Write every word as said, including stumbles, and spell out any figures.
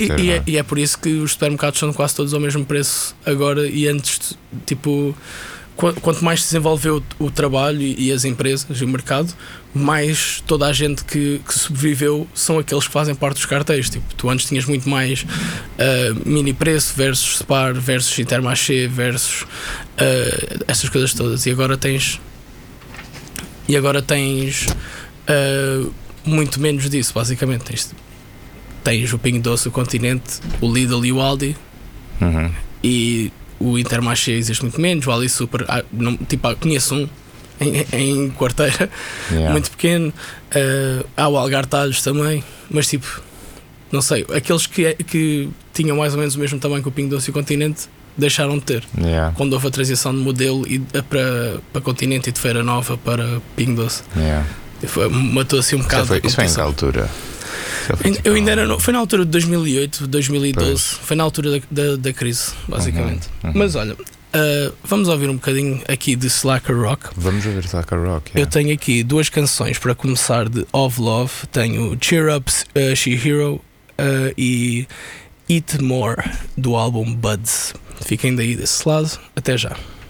E, e, é, e é por isso que os supermercados são quase todos ao mesmo preço agora. E antes, tipo, quanto mais se desenvolveu o, o trabalho e, e as empresas e o mercado, mais toda a gente que, que sobreviveu são aqueles que fazem parte dos cartéis. Tipo, tu antes tinhas muito mais uh, mini preço versus Spar versus Intermarché versus uh, essas coisas todas. E agora tens e agora tens uh, muito menos disso, basicamente. Tens, tens o Pingo Doce, o Continente, o Lidl e o Aldi. Uhum. E o Intermarché existe muito menos. O Aldi Super, ah, não, tipo, ah, conheço um em, em Quarteira, yeah. muito pequeno. Uh, há o Algartalhos também, mas tipo, não sei, aqueles que, que tinham mais ou menos o mesmo tamanho que o Pingo Doce e o Continente deixaram de ter. Yeah. Quando houve a transição de modelo e, para, para Continente e de Feira Nova para Pingo Doce. Yeah. Foi, matou assim um bocado. Isso foi, isso foi em que altura? Foi, tipo, eu ainda era no, foi na altura de dois mil e oito, dois mil e doze. Pois. Foi na altura da, da, da crise, basicamente. Uhum, uhum. Mas olha, uh, vamos ouvir um bocadinho aqui de Slacker Rock. Vamos ouvir Slacker Rock. Yeah. Eu tenho aqui duas canções para começar de Of Love. Tenho Cheer Up, uh, She Hero uh, e Eat More do álbum Buds. Fiquem daí desse lado. Até já.